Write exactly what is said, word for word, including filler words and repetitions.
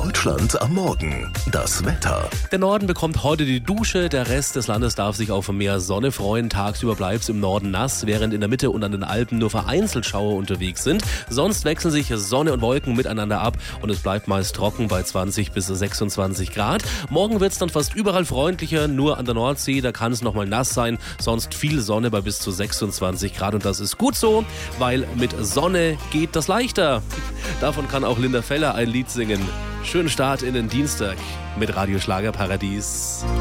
Deutschland am Morgen. Das Wetter. Der Norden bekommt heute die Dusche, der Rest des Landes darf sich auf mehr Sonne freuen. Tagsüber bleibt es im Norden nass, während in der Mitte und an den Alpen nur vereinzelt Schauer unterwegs sind. Sonst wechseln sich Sonne und Wolken miteinander ab und es bleibt meist trocken bei zwanzig bis sechsundzwanzig Grad. Morgen wird es dann fast überall freundlicher, nur an der Nordsee, da kann es nochmal nass sein. Sonst viel Sonne bei bis zu sechsundzwanzig Grad und das ist gut so, weil mit Sonne geht das leichter. Davon kann auch Linda Feller ein Lied singen. Schönen Start in den Dienstag mit Radio Schlagerparadies.